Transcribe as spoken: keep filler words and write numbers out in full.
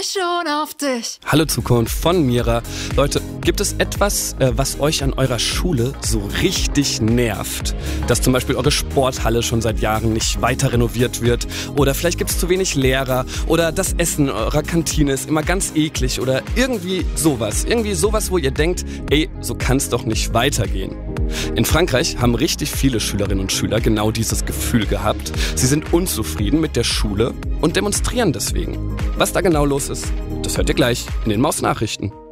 mich schon auf dich. Hallo Zukunft von Mira. Leute, gibt es etwas, äh, was euch an eurer Schule so richtig nervt? Dass zum Beispiel eure Sporthalle schon seit Jahren nicht weiter renoviert wird? Oder vielleicht gibt es zu wenig Lehrer? Oder das Essen in eurer Kantine ist immer ganz eklig? Oder irgendwie sowas. Irgendwie sowas, wo ihr denkt, ey, so kann's doch nicht weitergehen. In Frankreich haben richtig viele Schülerinnen und Schüler genau dieses Gefühl gehabt. Sie sind unzufrieden mit der Schule und demonstrieren deswegen. Was da genau los ist, das hört ihr gleich in den Maus-Nachrichten.